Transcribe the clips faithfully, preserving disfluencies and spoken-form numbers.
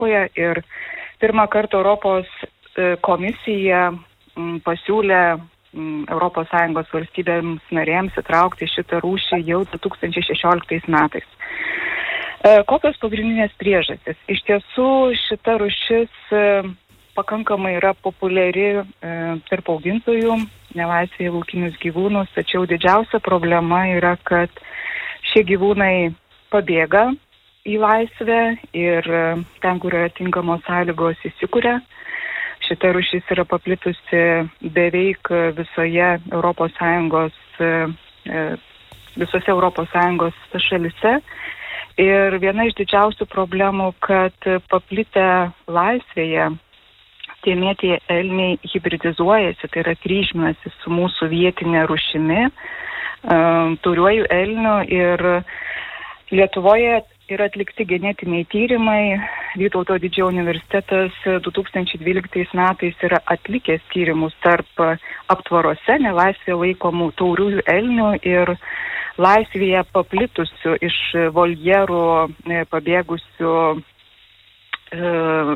Europoje ir pirmą kartą Europos komisija pasiūlė Europos Sąjungos valstybėms narėms įtraukti šitą rūšį jau du tūkstančiai šešioliktais metais. Kokios pagrindinės priežastys? Iš tiesų šita rūšis pakankamai yra populiari tarp augintojų, nelaisvėje laukinius gyvūnus, tačiau didžiausia problema yra, kad šie gyvūnai pabėga į laisvę ir ten, kur yra tinkamos sąlygos, įsikuria. Šita rūšis yra paplitusi beveik visoje Europos Sąjungos, visose Europos Sąjungos šalise. Ir viena iš didžiausių problemų, kad paplitę laisvėje dėmėtieji elniai hibridizuojasi, tai yra kryžminasi su mūsų vietinė rūšimi, tauriuoju elniu, ir Lietuvoje yra atlikti genetiniai tyrimai. Vytauto didžiojo universitetas du tūkstančiai dvyliktais metais yra atlikęs tyrimus tarp aptvaruose nelaisvėje laikomų tauriųjų elnių ir laisvėje paplitusių iš voljerų pabėgusių, e,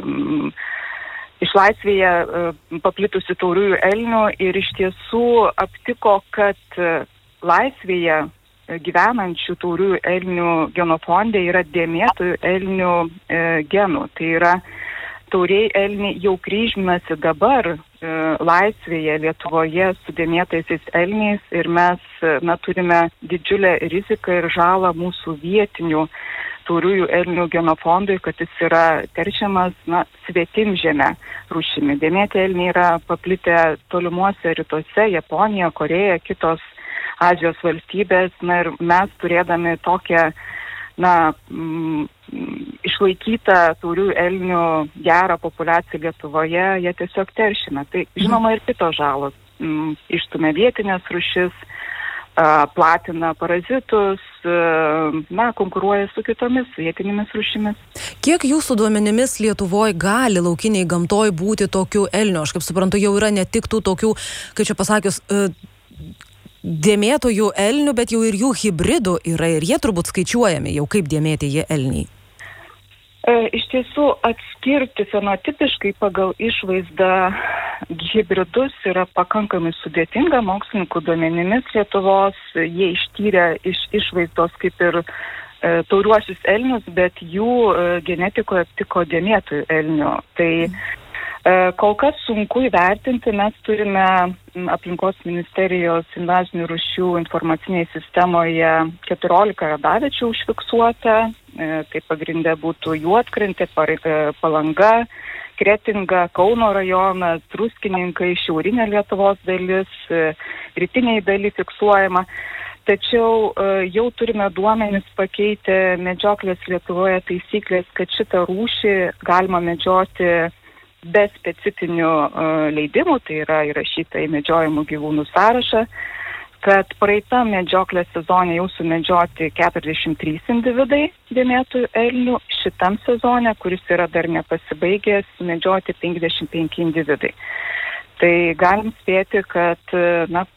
iš laisvėje paplitusių tauriųjų elnių, ir iš tiesų aptiko, kad laisvėje gyvenančių tauriųjų elnių genofonde yra dėmėtųjų elnių e, genų. Tai yra tauriai elniai jau kryžminasi dabar e, laisvėje Lietuvoje su dėmėtaisiais elniais, ir mes na, turime didžiulę riziką ir žalą mūsų vietinių tauriųjų elnių genofondui, kad jis yra teršiamas na, svetimžeme rūšimi. Dėmėti elniai yra paplitę tolimuose rytuose, Japonija, Koreja, kitos Azijos valstybės, na ir mes turėdami tokią na, m, išlaikytą tauriųjų elnių gerą populiaciją Lietuvoje, jie tiesiog teršina. Tai žinoma ir kitos žalos. M, išstumia vietinės rūšis, a, platina parazitus, a, na, konkuruoja su kitomis vietinėmis rūšimis. Kiek jūsų duomenimis Lietuvoje gali laukiniai gamtoj būti tokių elnių? Aš kaip suprantu, jau yra ne tik tų tokių, kaip čia pasakius, uh, dėmėtojų elnių, bet jau ir jų hibridų yra, ir jie turbūt skaičiuojami jau kaip dėmėtieji elniai. E, iš tiesų atskirti fenotipiškai pagal išvaizdą hibridus yra pakankamai sudėtinga. Mokslininkų duomenimis Lietuvos jie ištyrė iš išvaizdos kaip ir e, tauriuosius elnius, bet jų e, genetikoje aptiko dėmėtojų elnių. Tai kol kas sunku įvertinti, mes turime aplinkos ministerijos invazinių rūšių informacinėje sistemoje keturiolika radaviečių užfiksuota, tai pagrindė būtų Juodkrantė, Palanga, Kretinga, Kauno rajonas, Druskininkai, šiaurinė Lietuvos dalis, rytiniai daly fiksuojama. Tačiau jau turime duomenis pakeitę medžioklės Lietuvoje taisyklės, kad šitą rūšį galima medžioti be specifinių uh, leidimų, tai yra įrašyta į medžiojamų gyvūnų sąrašą, kad praeitą medžioklės sezone jau sumedžioti keturiasdešimt trys individai dėmėtųjų elnių, šitam sezone, kuris yra dar nepasibaigęs, sumedžioti penkiasdešimt penki individai. Tai galim spėti, kad na,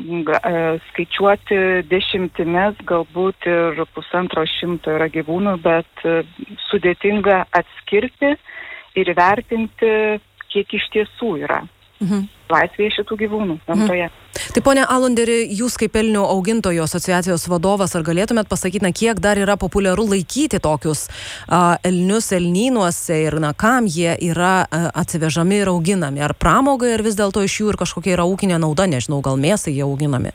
skaičiuoti dešimtimis, galbūt ir pusantro šimto yra gyvūnų, bet sudėtinga atskirti ir įvertinti, kiek iš tiesų yra mhm. laisvėje šitų gyvūnų gamtoje. Mhm. Tai ponia Alonderi, jūs kaip elnių augintojų asociacijos vadovas, ar galėtumėt pasakyti, na, kiek dar yra populiaru laikyti tokius a, elnius elnynuose ir na, kam jie yra a, atsivežami ir auginami? Ar pramogai, ar vis dėlto iš jų ir kažkokia yra ūkinė nauda, nežinau, gal mėsai jie auginami?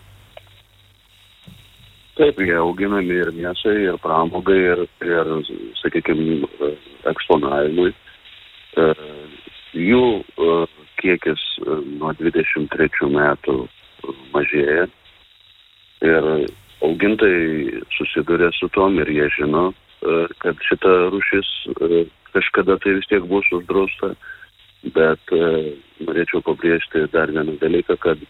Taip, jie auginami ir mėsai, ir pramogai, ir, ir sakykime, eksponavimui. Jų kiekis nuo dvidešimt trečių metų mažėja ir augintojai susiduria su tom ir jie žino, kad šita rūšis kažkada tai vis tiek bus uždrausta, bet norėčiau pabrėžti dar vieną dalyką, kad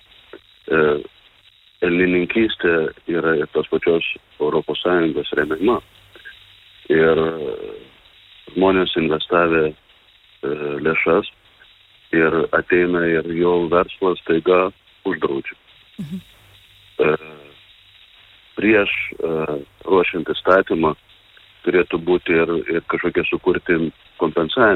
elnininkystė yra ir tos pačios Europos Sąjungos remiama ir žmonės investavę lėšas ir ateina ir jau verslas taiga uždraudžia. Mhm. Prieš ruošiant įstatymą turėtų būti ir, ir kažkokie sukurti kompensavimai.